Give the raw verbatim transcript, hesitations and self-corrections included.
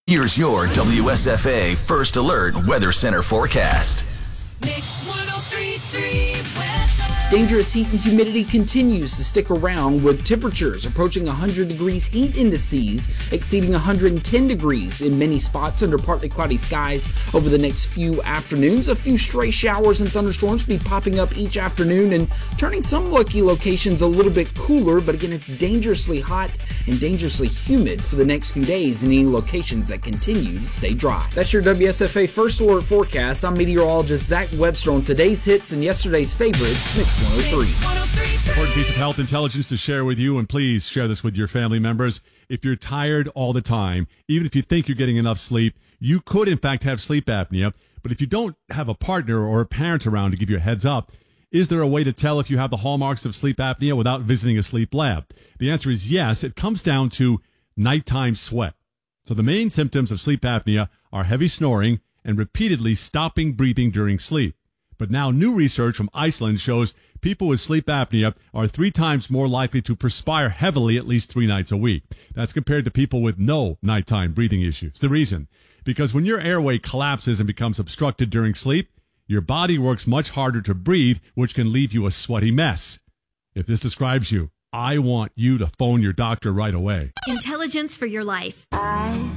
Here's your W S F A First Alert Weather Center forecast. Mix one oh three point three weather. Dangerous heat and humidity continues to stick around with temperatures approaching one hundred degrees, heat indices exceeding one hundred ten degrees in many spots under partly cloudy skies over the next few afternoons. A few stray showers and thunderstorms will be popping up each afternoon and turning some lucky locations a little bit cooler, but again, it's dangerously hot and dangerously humid for the next few days in any locations that continue to stay dry. That's your W S F A First Alert forecast. I'm meteorologist Zach Webster on today's hits and yesterday's favorites, Mix one oh three. Important piece of health intelligence to share with you, and please share this with your family members. If you're tired all the time, even if you think you're getting enough sleep, you could in fact have sleep apnea. But if you don't have a partner or a parent around to give you a heads up, is there a way to tell if you have the hallmarks of sleep apnea without visiting a sleep lab? The answer is yes. It comes down to nighttime sweat. So the main symptoms of sleep apnea are heavy snoring and repeatedly stopping breathing during sleep. But now new research from Iceland shows people with sleep apnea are three times more likely to perspire heavily at least three nights a week. That's compared to people with no nighttime breathing issues. The reason? Because when your airway collapses and becomes obstructed during sleep, your body works much harder to breathe, which can leave you a sweaty mess. If this describes you, I want you to phone your doctor right away. Intelligence for your life. I